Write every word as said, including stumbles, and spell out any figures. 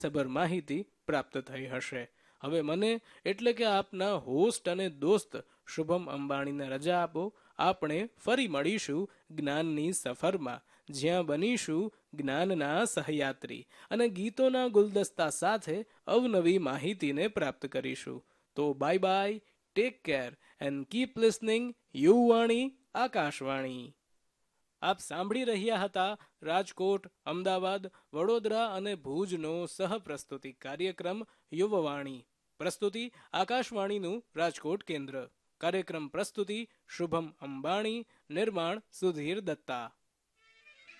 સબર માહિતી પ્રાપ્ત થઈ હશે. હવે મને એટલે કે આપના હોસ્ટ અને દોસ્ત શુભમ અંબાણીને રજા આપો. આપણે ફરી મળીશું જ્ઞાનની સફરમાં, જ્યાં બનીશું જ્ઞાનના સહયાત્રી અને ગીતોના ગુલદસ્તા સાથે અવનવી માહિતીને પ્રાપ્ત કરીશું. તો bye bye, take care and keep listening યુવાણી Akashvani. આપ સાંભળી રહ્યા હતા રાજકોટ, અમદાવાદ, વડોદરા અને ભુજનો સહપ્રસ્તુતિ કાર્યક્રમ યુવવાણી. પ્રસ્તુતિ આકાશવાણીનું રાજકોટ કેન્દ્ર. કાર્યક્રમ પ્રસ્તુતિ શુભમ અંબાણી. નિર્માણ સુધીર દત્તા.